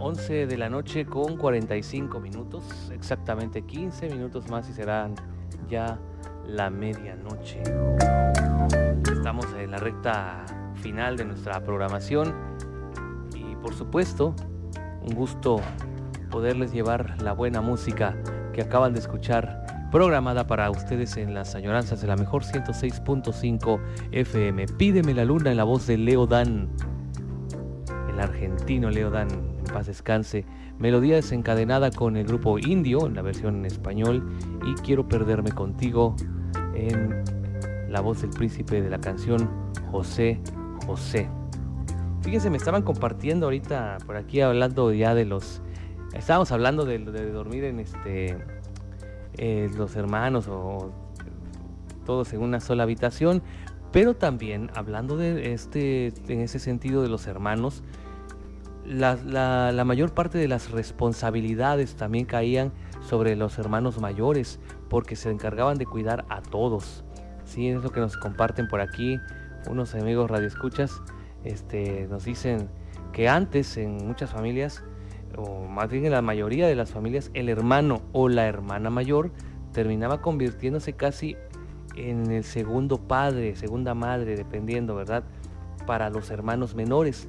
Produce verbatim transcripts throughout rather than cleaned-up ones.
once de la noche con cuarenta y cinco minutos, exactamente quince minutos más y serán ya la medianoche. Estamos en la recta final de nuestra programación y por supuesto un gusto poderles llevar la buena música que acaban de escuchar, programada para ustedes en las añoranzas de la mejor ciento seis punto cinco F M. Pídeme la luna, en la voz de Leo Dan, el argentino Leo Dan, en paz descanse. Melodía desencadenada con el grupo Indio, en la versión en español, y Quiero perderme contigo, en la voz del príncipe de la canción, José José. Fíjense, me estaban compartiendo ahorita por aquí, hablando ya de los... Estábamos hablando de, de dormir en este... Eh, los hermanos o todos en una sola habitación, pero también hablando de este, en ese sentido de los hermanos, la, la, la mayor parte de las responsabilidades también caían sobre los hermanos mayores, porque se encargaban de cuidar a todos. Sí, es lo que nos comparten por aquí unos amigos radioescuchas. Este, nos dicen que antes en muchas familias, o más bien en la mayoría de las familias, el hermano o la hermana mayor terminaba convirtiéndose casi en el segundo padre, segunda madre, dependiendo, ¿verdad?, para los hermanos menores.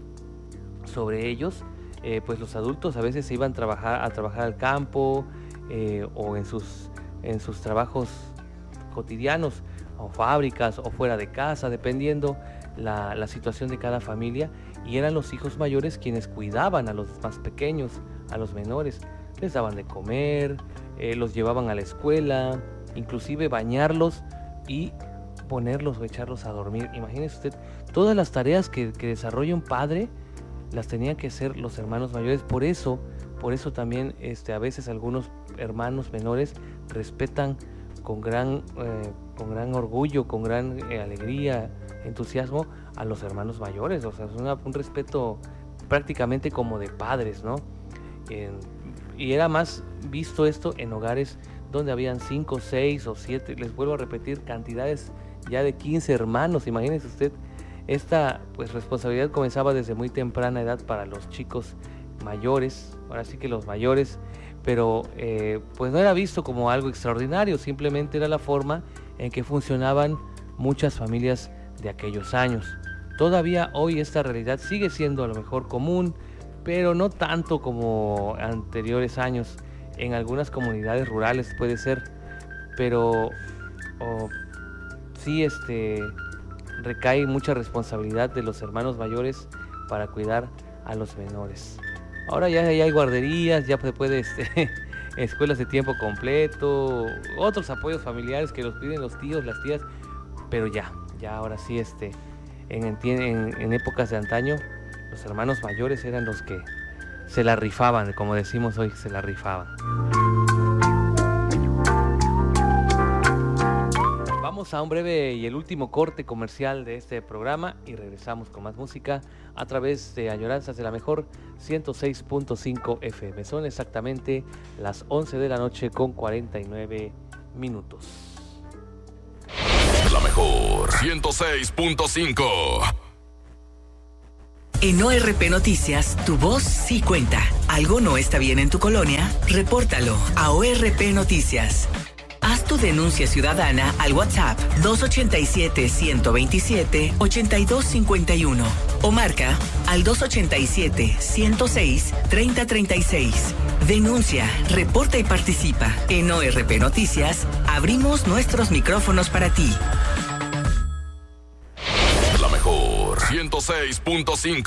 Sobre ellos, eh, pues los adultos a veces se iban a trabajar, a trabajar al campo eh, o en sus, en sus trabajos cotidianos, o fábricas, o fuera de casa, dependiendo la, la situación de cada familia. Y eran los hijos mayores quienes cuidaban a los más pequeños, a los menores. Les daban de comer, eh, los llevaban a la escuela, inclusive bañarlos y ponerlos o echarlos a dormir. Imagínese usted, todas las tareas que, que desarrolla un padre las tenían que hacer los hermanos mayores. Por eso, por eso también este, a veces algunos hermanos menores respetan con gran, eh, con gran orgullo, con gran eh, alegría, entusiasmo a los hermanos mayores. O sea, es una, un respeto prácticamente como de padres, ¿no? En, y era más visto esto en hogares donde habían cinco, seis o siete, les vuelvo a repetir, cantidades ya de quince hermanos. Imagínese usted, esta pues responsabilidad comenzaba desde muy temprana edad para los chicos mayores, ahora sí que los mayores, pero eh, pues no era visto como algo extraordinario, simplemente era la forma en que funcionaban muchas familias de aquellos años. Todavía hoy esta realidad sigue siendo a lo mejor común, pero no tanto como anteriores años. En algunas comunidades rurales puede ser, pero oh, sí este, recae mucha responsabilidad de los hermanos mayores para cuidar a los menores. Ahora ya, ya hay guarderías, ya se puede, este, escuelas de tiempo completo, otros apoyos familiares que los piden los tíos, las tías, pero ya, ya ahora sí, este, en, en, en épocas de antaño, los hermanos mayores eran los que se la rifaban, como decimos hoy, se la rifaban. Vamos a un breve y el último corte comercial de este programa y regresamos con más música a través de Añoranzas de la Mejor ciento seis punto cinco F M. Son exactamente las once de la noche con cuarenta y nueve minutos. La Mejor ciento seis punto cinco. En O R P Noticias, tu voz sí cuenta. ¿Algo no está bien en tu colonia? Repórtalo a O R P Noticias. Haz tu denuncia ciudadana al WhatsApp dos ochenta y siete, ciento veintisiete, ochenta y dos cincuenta y uno o marca al dos ochenta y siete, ciento seis, treinta treinta y seis. Denuncia, reporta y participa. En O R P Noticias, abrimos nuestros micrófonos para ti. La Mejor ciento seis punto cinco.